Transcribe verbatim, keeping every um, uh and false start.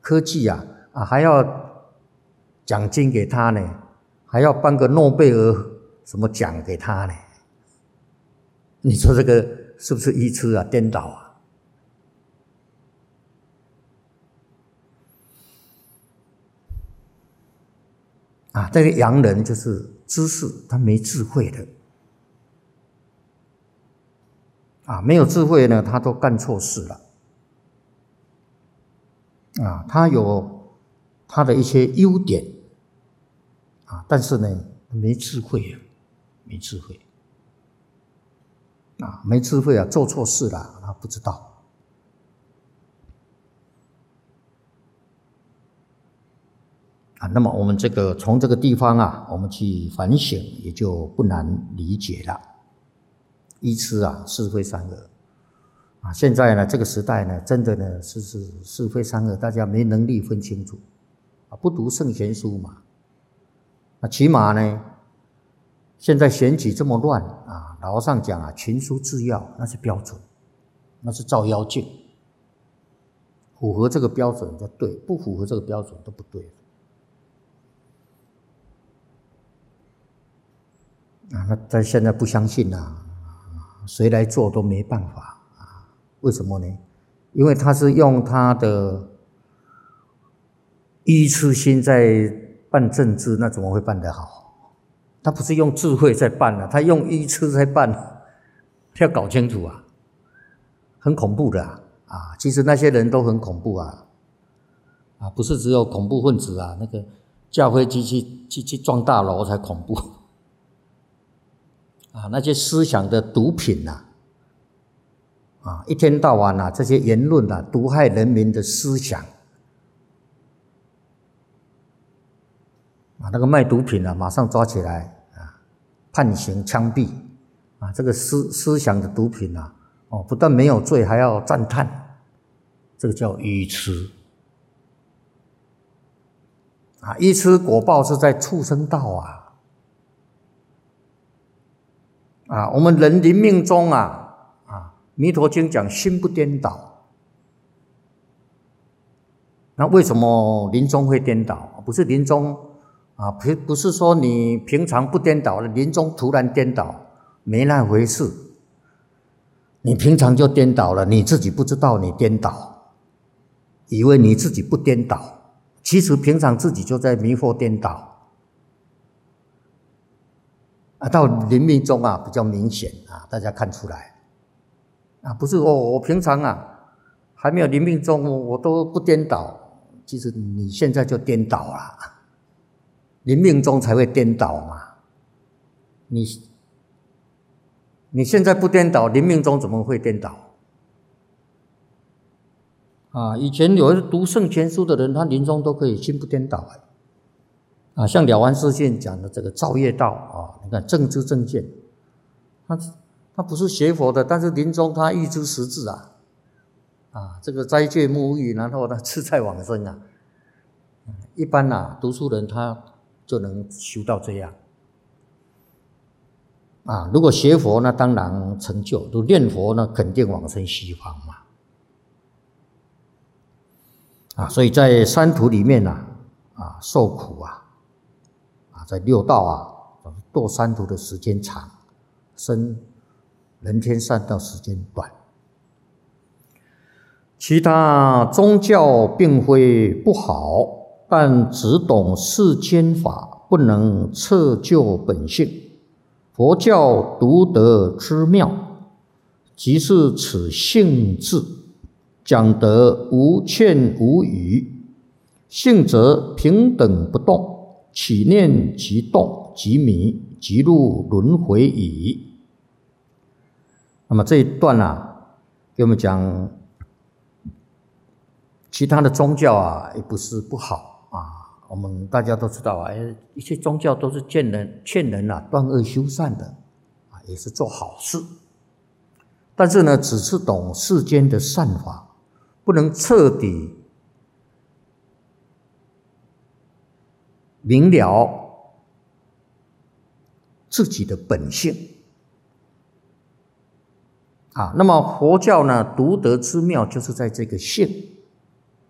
科技啊啊还要奖金给他呢，还要颁个诺贝尔什么奖给他呢？你说这个是不是愚痴啊？颠倒啊！啊，这个洋人就是知识，他没智慧的。啊，没有智慧呢，他都干错事了。啊，他有他的一些优点，啊，但是呢，没智慧啊，没智慧。啊，没智慧啊，做错事了，他不知道。啊，那么我们这个从这个地方啊，我们去反省，也就不难理解了。愚痴啊，是非善恶啊，现在呢，这个时代呢，真的呢是是是非善恶，大家没能力分清楚啊，不读圣贤书嘛。那起码呢，现在选举这么乱啊，老和尚讲啊，群书治要那是标准，那是照妖镜，符合这个标准就对，不符合这个标准都不对。啊，那在现在不相信啊，谁来做都没办法啊？为什么呢？因为他是用他的愚痴心在办政治，那怎么会办得好？他不是用智慧在办啊，他用愚痴在办，要搞清楚啊，很恐怖的啊！啊，其实那些人都很恐怖啊，啊，不是只有恐怖分子啊，那个驾飞机去去去撞大楼才恐怖。啊，那些思想的毒品呐、啊，啊，一天到晚啊，这些言论啊，毒害人民的思想，啊，那个卖毒品啊，马上抓起来啊，判刑枪毙，啊，这个思思想的毒品啊，哦，不但没有罪，还要赞叹，这个叫愚痴。啊，愚痴果报是在畜生道啊。啊，我们人临命终啊，啊，弥陀经讲心不颠倒。那为什么临终会颠倒？不是临终啊，不不是说你平常不颠倒了，临终突然颠倒，没那回事。你平常就颠倒了，你自己不知道你颠倒，以为你自己不颠倒，其实平常自己就在迷惑颠倒。啊，到临命终啊，比较明显啊，大家看出来啊，不是哦，我平常啊还没有临命终，我都不颠倒，其实你现在就颠倒了，临命终才会颠倒嘛。你你现在不颠倒，临命终怎么会颠倒？啊，以前有读圣贤书的人，他临终都可以心不颠倒哎。啊，像了凡四训讲的这个造业道啊，你看正知正见，他他不是学佛的，但是临终他预知时至啊，啊，这个斋戒沐浴，然后他自在往生啊。一般啊，读书人他就能修到这样啊。如果学佛那当然成就；如果念佛呢，肯定往生西方嘛。啊，所以在三途里面啊，啊，受苦啊。在六道啊，堕三途的时间长，生人天善道时间短。其他宗教并非不好，但只懂世间法，不能彻究本性。佛教独得之妙，即是此性智，讲得无欠无余，性则平等不动。起念即动即迷，即入轮回矣。那么这一段啊，给我们讲，其他的宗教啊，也不是不好啊。我们大家都知道啊，一些宗教都是劝人劝人啊断恶修善的啊，也是做好事。但是呢，只是懂世间的善法，不能彻底明了自己的本性啊。那么佛教呢，独得之妙就是在这个性